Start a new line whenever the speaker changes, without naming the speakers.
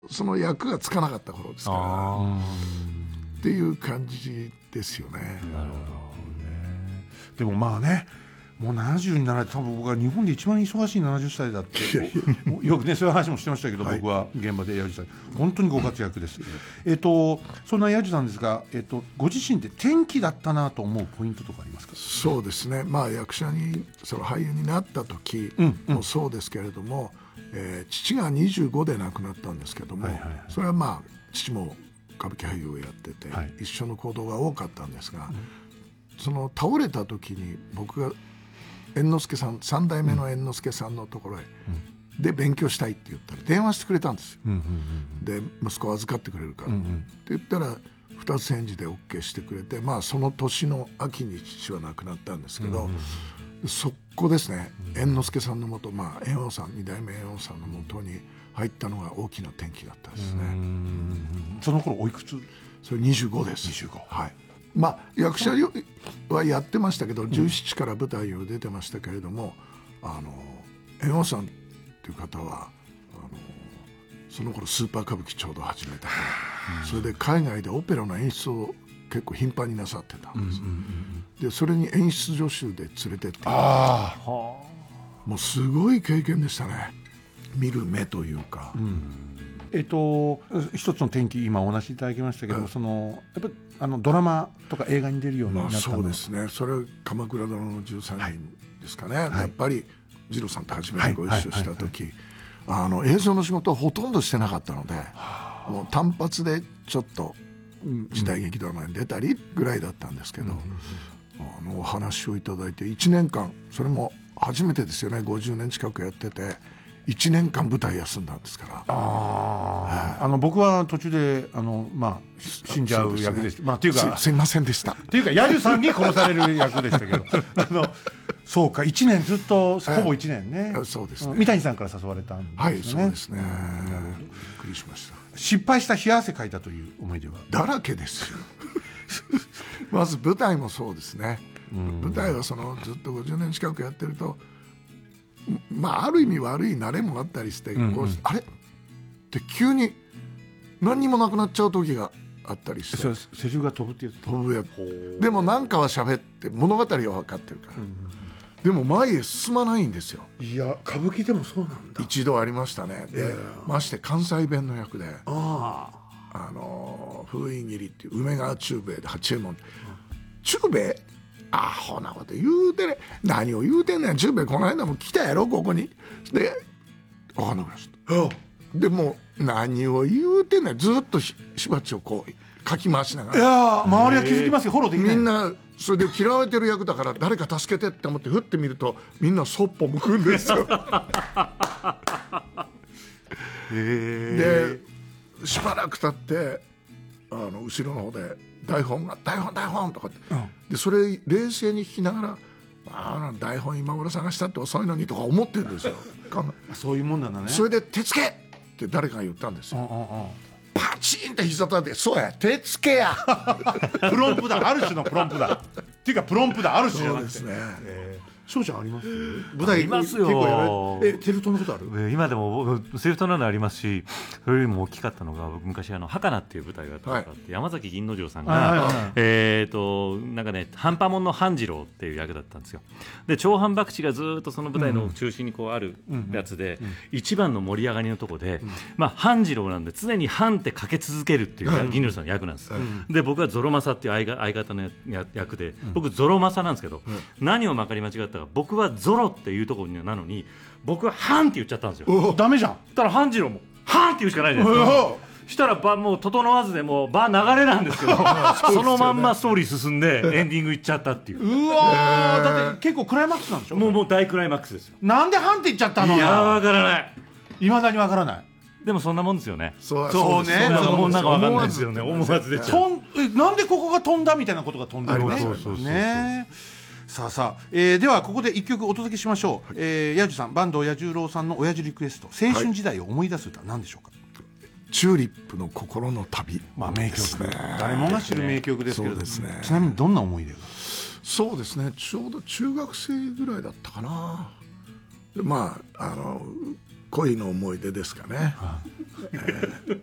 その役がつかなかった頃ですからっていう感じですよね。
なるほどね。でもまあね、もう70になられて、多分僕は日本で一番忙しい70歳だってよくねそういう話もしてましたけど、はい、僕は現場で矢地さん本当にご活躍です。そんな矢地さんですが、ご自身で転機だったなと思うポイントとかありますか？
そうですね、役者にその俳優になった時もそうですけれども、父が25で亡くなったんですけども、それは父も歌舞伎俳優をやってて、一緒の行動が多かったんですが、その倒れた時に僕が猿之助さん3代目の猿之助さんのところへ、で勉強したいって言ったら電話してくれたんですよ。で息子を預かってくれるから、って言ったら2つ返事で OK してくれて、その年の秋に父は亡くなったんですけど、そこですね、猿之助さんのもと、猿翁さん2代目猿翁さんのもとに入ったのが大きな転機だったですね。
その頃おいくつ？それ
25です。
25、
はい。役者はやってましたけど、17から舞台を出てましたけれども、猿翁さんっていう方はその頃スーパー歌舞伎ちょうど始めたから、それで海外でオペラの演出を結構頻繁になさってたんです。でそれに演出助手で連れてって、もうすごい経験でしたね。見る目というか、
一つの転機、今お話しいただきましたけど、やっぱりドラマとか映画に出るようになったのは、
そうですね、それは鎌倉殿の13人ですかね、やっぱり二郎さんと初めてご一緒した時、映像の仕事はほとんどしてなかったので、もう単発でちょっと時代劇ドラマに出たりぐらいだったんですけど、お話をいただいて1年間、それも初めてですよね、50年近くやってて1年間舞台休んだんですから。
僕は途中で死んじゃう役でした。っていうか
すいませんでした。
っていうか矢地さんに殺される役でしたけどそうか、1年ずっと、ほぼ1年ね。
そうですね。
三谷さんから誘われたんですね。
はい、そうですね。びっくりしました。
失敗した冷や汗かいたという思い出は
だらけですよまず舞台もそうですね。舞台はずっと50年近くやってると、ある意味悪い慣れもあったりして、あれって急に何にもなくなっちゃう時があったりして、
世襲が飛ぶっていう
飛ぶやつでも何かは喋って物語は分かってるから、でも前へ進まないんですよ。
いや、歌舞伎でもそうなんだ。
一度ありましたね。でまして関西弁の役で、封印切りっていう梅川中兵衛で八右衛門、中兵衛アホなこと言うてね、何を言うてんねん、中兵衛この間も来たやろここに。で分かんなくなっちゃった。でもう何を言うてんねん、ずっとしばちをこうかき回しながら、
いや周りは気づきますよ、フォローできない。
みんなそれで嫌われてる役だから誰か助けてって思ってふってみるとみんなそっぽ向くんですよでしばらく経って後ろの方で台本とかって、でそれ冷静に聞きながら、台本今頃探したって遅いのにとか思ってるんですよ
そういうもんなんだね。
それで手付けって誰かが言ったんですよ。パチンって膝立てて、そうや手付けや
プロンプだ、ある種のプロンプだっていうかプロンプだ、ある種じゃなくて。
そうですね。
翔ちゃんあります？
舞台ありますよ。
結構やられテレ東のことある？
今でもセリフとなるのありますし、それよりも大きかったのが、僕昔儚っていう舞台があって、山崎銀之丞さんがなんかね、半端もんの半次郎っていう役だったんですよ。で長半博打がずっとその舞台の中心にこうあるやつで、一番の盛り上がりのとこで、半次郎なんで常に半ってかけ続けるっていう銀之丞さんの役なんです。で僕はゾロマサっていう相方の役で、僕ゾロマサなんですけど、何をまかり間違ったか、僕はゾロっていうところなのに僕はハンって言っちゃったんですよ。
ダメじゃん。
たら半次郎もハンって言うしかないじゃないですか。したら場もう整わずでもう場流れなんですけどそのまんまストーリー進んでエンディングいっちゃったっていう。
うわー、だって結構クライマックスなんでしょ。
もう大クライマックスですよ。
なんでハンって言っちゃったの？
いやわからない、
未だにわからない。
でもそんなもんですよね。
そう
ね。
もうなんかわかんないですよね。思わず出ちゃう。
なんでここが飛んだみたいなことが飛んでるね。さあ、ではここで一曲お届けしましょう。矢地さん、坂東彌十郎さんの親父リクエスト、青春時代を思い出す歌、何でしょうか？
チューリップの心の旅。
名曲、誰もが知る名曲ですけど、
そうですね。
ちなみにどんな思い出が？
そうですね、ちょうど中学生ぐらいだったかな。恋の思い出ですかね。